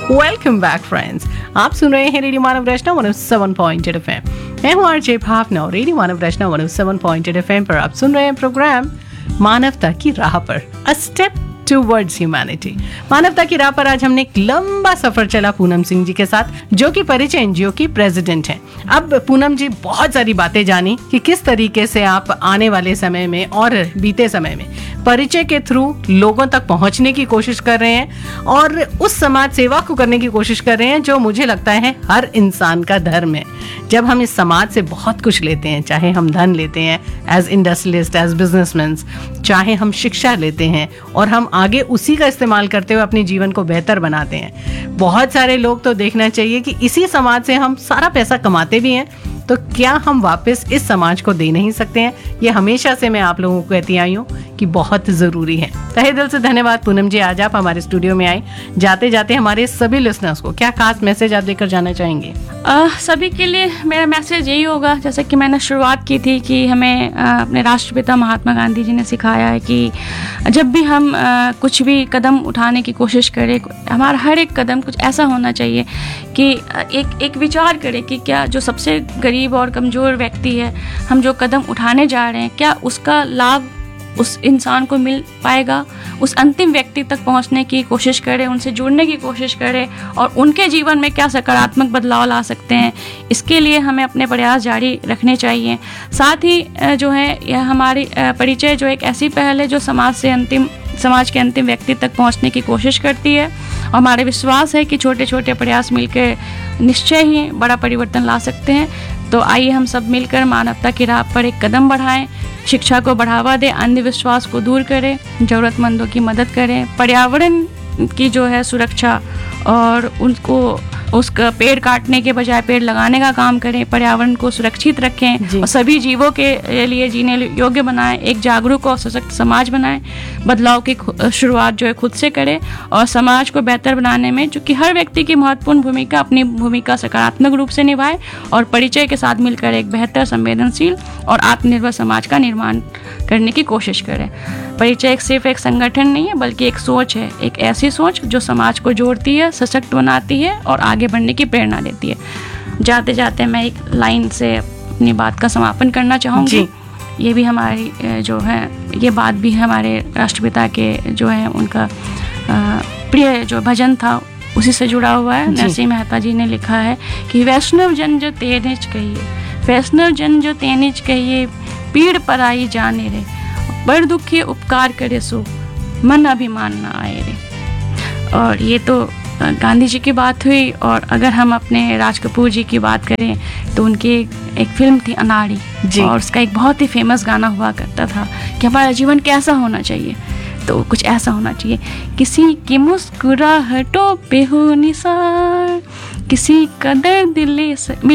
Welcome back friends, आप सुन रहे हैं रेडियो मानव रचना 107.8 FM। मैं हूँ आरजे भावना और रेडियो मानव रचना 107.8 FM पर आप सुन रहे हैं प्रोग्राम मानवता की राह पर, अ स्टेप टूवर्ड्स ह्यूमैनिटी। मानवता की राह पर आज हमने एक लंबा सफर चला पूनम सिंह जी के साथ, जो कि परिचय एनजीओ की प्रेसिडेंट हैं। अब पूनम जी बहुत सारी बातें जानी कि किस तरीके से आप आने वाले समय में और बीते समय में परिचय के थ्रू लोगों तक पहुंचने की कोशिश कर रहे हैं और उस समाज सेवा को करने की कोशिश कर रहे हैं जो मुझे लगता है हर इंसान का धर्म है। जब हम इस समाज से बहुत कुछ लेते हैं, चाहे हम धन लेते हैं एज इंडस्ट्रियलिस्ट, एज बिजनेसमैन, चाहे हम शिक्षा लेते हैं और हम आगे उसी का इस्तेमाल करते हुए अपने जीवन को बेहतर बनाते हैं। बहुत सारे लोग तो देखना चाहिए कि इसी समाज से हम सारा पैसा कमाते भी हैं, तो क्या हम वापस इस समाज को दे नहीं सकते हैं? ये हमेशा से मैं आप लोगों को कहती आई हूँ कि बहुत ज़रूरी है। तहे दिल से धन्यवाद पूनम जी, आज आप हमारे स्टूडियो में आए। जाते जाते हमारे सभी लिसनर्स को क्या खास मैसेज आप देकर जाना चाहेंगे? सभी के लिए मेरा मैसेज यही होगा, जैसे कि मैंने शुरुआत की थी कि हमें अपने राष्ट्रपिता महात्मा गांधी जी ने सिखाया है कि जब भी हम कुछ भी कदम उठाने की कोशिश करें, हमारा हर एक कदम कुछ ऐसा होना चाहिए कि एक विचार करें कि क्या जो सबसे गरीब और कमज़ोर व्यक्ति है, हम जो कदम उठाने जा रहे हैं, क्या उसका लाभ उस इंसान को मिल पाएगा। उस अंतिम व्यक्ति तक पहुंचने की कोशिश करें, उनसे जुड़ने की कोशिश करें और उनके जीवन में क्या सकारात्मक बदलाव ला सकते हैं, इसके लिए हमें अपने प्रयास जारी रखने चाहिए। साथ ही जो है यह हमारी परिचय जो एक ऐसी पहल है जो समाज के अंतिम व्यक्ति तक पहुंचने की कोशिश करती है और हमारे विश्वास है कि छोटे छोटे प्रयास मिलकर निश्चय ही बड़ा परिवर्तन ला सकते हैं। तो आइए हम सब मिलकर मानवता की राह पर एक कदम बढ़ाएं, शिक्षा को बढ़ावा दें, अंधविश्वास को दूर करें, ज़रूरतमंदों की मदद करें, पर्यावरण की जो है सुरक्षा और उनको उसका पेड़ काटने के बजाय पेड़ लगाने का काम करें, पर्यावरण को सुरक्षित रखें और सभी जीवों के लिए जीने योग्य बनाएं, एक जागरूक और सशक्त समाज बनाएं। बदलाव की शुरुआत जो है खुद से करें और समाज को बेहतर बनाने में जो कि हर व्यक्ति की महत्वपूर्ण भूमिका, अपनी भूमिका सकारात्मक रूप से निभाए और परिचय के साथ मिलकर एक बेहतर, संवेदनशील और आत्मनिर्भर समाज का निर्माण करने की कोशिश करें। परिचय सिर्फ एक संगठन नहीं है बल्कि एक सोच है, एक ऐसी सोच जो समाज को जोड़ती है, सशक्त बनाती है और आगे बढ़ने की प्रेरणा देती है। जाते जाते मैं एक लाइन से अपनी बात का समापन करना चाहूँगी। ये भी हमारी जो है ये बात भी हमारे राष्ट्रपिता के जो है उनका प्रिय जो भजन था उसी से जुड़ा हुआ है। नरसिंह मेहता जी ने लिखा है कि वैष्णव जन जो तेनिज कहिए, वैष्णव जन जो तेनिज कहिए, पीड़ पर आई जाने रे, बड़ दुखी उपकार करे सो मन अभिमान न आए रे। और ये तो गांधी जी की बात हुई। और अगर हम अपने राज कपूर जी की बात करें तो उनकी एक फिल्म थी अनाड़ी और उसका एक बहुत ही फेमस गाना हुआ करता था कि हमारा जीवन कैसा होना चाहिए, तो कुछ ऐसा होना चाहिए, किसी की मुस्कुराहटों पे हो निसार, किसी का दर्द दिल